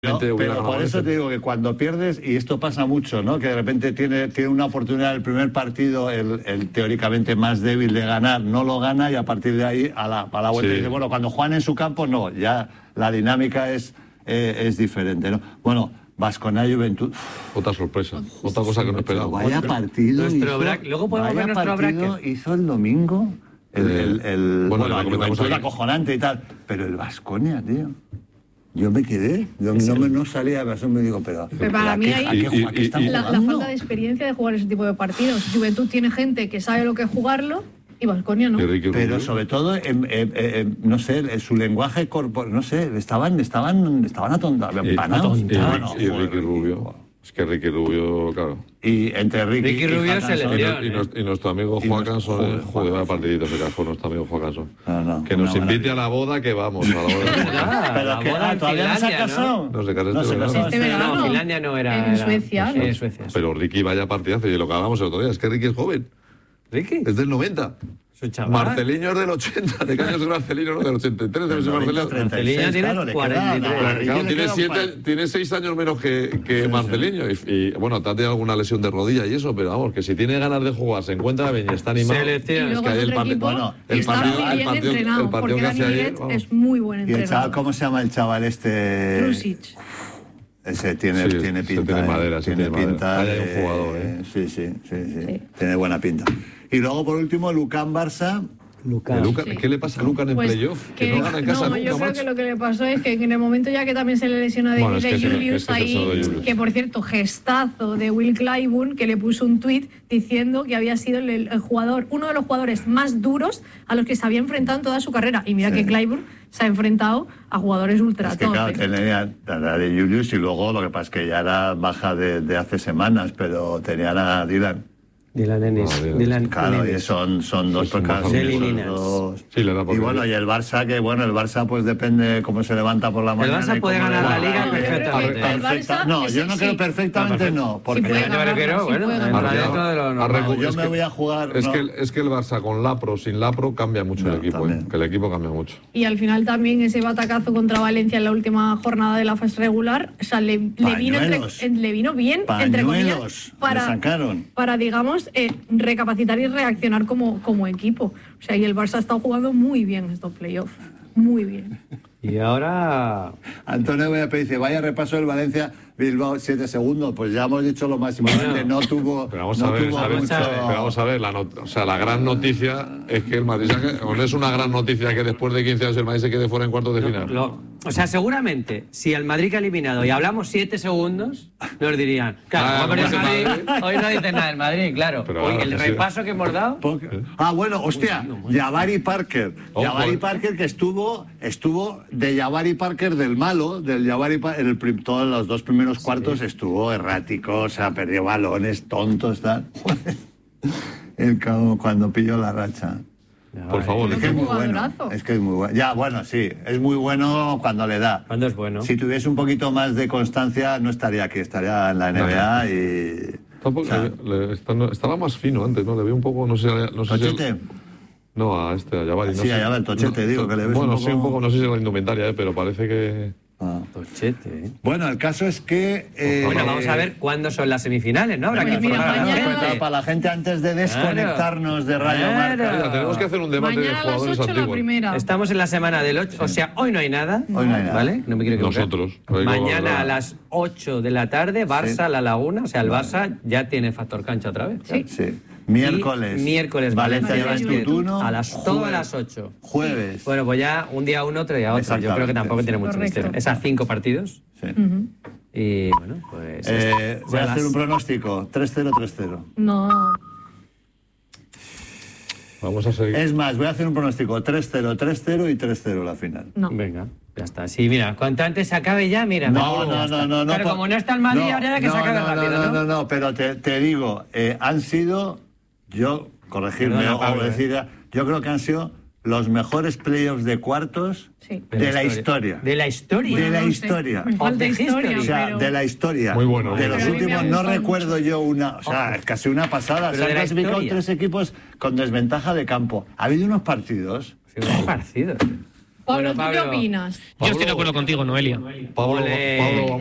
No, pero por eso te digo que cuando pierdes, y esto pasa mucho, ¿no? Que de repente tiene una oportunidad el primer partido, el teóricamente más débil de ganar, no lo gana y a partir de ahí a la vuelta dice, bueno, cuando juegan en su campo, no, ya la dinámica es diferente, ¿no? Bueno, Baskonia Juventud. Otra sorpresa, otra cosa que no esperaba. Vaya partido luego podemos ver nuestro bracket. Hizo el domingo, bueno, la Juventud ahí. acojonante y tal, pero el Baskonia, tío. Yo me quedé, no salía de me digo, pero para mí ahí la falta de experiencia de jugar ese tipo de partidos. Juventud tiene gente que sabe lo que es jugarlo y Baskonia no. Pero sobre todo, no sé, su lenguaje corporal, no sé, estaban atontados, empanados. Y Ricky Rubio. Es que Ricky Rubio, claro. Y entre Ricky Rubio es selección. Y nuestro amigo Juan Canson, joder, partidito se cascó nuestro amigo Juan Canson. Que nos invite a la boda, que vamos a la boda. Pero que todavía no se ha casado. No se casó este verano. No, Finlandia no era. En Suecia. En Suecia. Pero Ricky vaya partidazo, y lo que hablábamos el otro día, es que Ricky es joven. ¿Ricky? Es del 90. Es un chaval. Marceliño es del 80. ¿De qué años es Marceliño? No, del 83. Debe ser Marceliño. Marceliño tiene 43. Claro, tiene 6 años menos que Marceliño. Y bueno, te ha tenido alguna lesión de rodilla y eso, pero vamos, que si tiene ganas de jugar, se encuentra bien y está animado. Selección. Y luego es que otro equipo está muy bien entrenado, porque Dani Millet es muy buen entrenador. ¿Y el chaval, cómo se llama el chaval este? Krusic. Ese tiene pinta. Tiene madera, tiene pinta. Hay un jugador, Sí. Tiene buena pinta. Y luego, por último, Lucan Barça. ¿Qué le pasa a Lucan en playoff? Que no gana en casa nunca, yo creo macho. que lo que le pasó es que en el momento ya que también se le lesiona de Julius ahí, que por cierto, gestazo de Will Clyburn, que le puso un tuit diciendo que había sido el jugador, uno de los jugadores más duros a los que se había enfrentado en toda su carrera. Y mira que Clyburn se ha enfrentado a jugadores ultra top. Claro, tenía la de Julius y luego lo que pasa es que ya era baja de hace semanas, pero tenían a Dylan. Dylan Ennis. Claro, y son dos personas. Sí, le da por y bueno, y el Barça, que bueno, el Barça pues depende cómo se levanta por la mañana. El Barça puede ganar la Liga perfectamente. No, yo no creo perfectamente, no. Porque yo me voy a jugar. Es que el Barça con Lapro, sin Lapro, cambia mucho el equipo. Que el equipo cambia mucho. Y al final también ese batacazo contra Valencia en la última jornada de la fase regular, o sea, le vino bien, entre comillas, para digamos, recapacitar y reaccionar como equipo. O sea, y el Barça ha estado jugando muy bien estos playoffs. Muy bien. Y ahora... Antonio Beape dice, vaya repaso del Valencia, Bilbao, 7 segundos. Pues ya hemos dicho lo máximo. No tuvo... Pero vamos a ver, la gran noticia es que el Madrid... ¿O no es una gran noticia que después de 15 años el Madrid se quede fuera en cuartos de final? O sea, seguramente, si el Madrid que ha eliminado y hablamos 7 segundos, nos dirían, claro, hoy no dice nada del Madrid, claro. Pero hoy el repaso que hemos dado... bueno, hostia, Jabari Parker. Jabari Parker que estuvo de Jabari Parker del malo, del Jabari Parker, todos los 2 primeros cuartos estuvo errático, o sea, perdió balones, tontos, tal. El cabo cuando pilló la racha. Por favor, es que es muy bueno. Es que es muy bueno. Ya, bueno, sí, es muy bueno cuando le da. Cuando es bueno. Si tuviese un poquito más de constancia, no estaría aquí, estaría en la NBA y... Estaba más fino antes, ¿no? Le vi un poco, no sé ¿Tochete? No, a Jabari. Sí, a Jabari, el Tochete, digo, que le ves bueno, sí, un poco, no sé si es la indumentaria, pero parece que... Tochete. Bueno, el caso es que... bueno, vamos a ver cuándo son las semifinales, ¿no? Habrá que para la gente antes de desconectarnos de Radio Marca. Mira, tenemos que hacer un debate de jugadores antiguos. Estamos en la semana del 8, o sea, hoy no hay nada. ¿Vale? No me quiero equivocar. Nosotros. Mañana a las 8 de la tarde, Barça, La Laguna, o sea, el Barça ya tiene factor cancha otra vez. Sí. Miércoles Valencia Juventud 1 todas las 8. Jueves. Bueno, pues ya un día uno, otro día otro. Yo creo que tampoco tiene mucho misterio. Es a 5 partidos. Sí. Y bueno, pues... voy a hacer un pronóstico. 3-0, 3-0. No. Vamos a seguir. Es más, voy a hacer un pronóstico. 3-0, 3-0 y 3-0 la final. No. Venga, ya está. Sí, mira, cuanto antes se acabe ya, mira. No. Pero como no está el Madrid, habría que se acabe rápido, No, pero te digo, han sido... corregirme o decir, yo creo que han sido los mejores playoffs de cuartos de la historia. ¿De la historia? De la historia. Me falta historia. O sea, de la historia. Muy bueno. De los últimos, no recuerdo yo una... O sea, casi una pasada. Se han clasificado 3 equipos con desventaja de campo. Ha habido unos partidos... Sí, unos partidos. Pablo, ¿tú qué opinas? Yo estoy de acuerdo contigo, Noelia. Pablo,